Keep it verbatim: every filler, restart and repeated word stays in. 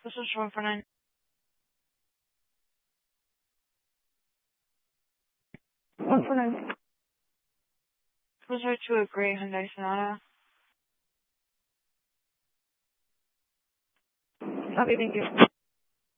This is one for nine. One for nine. Closer to a gray Hyundai Sonata. Okay, thank you.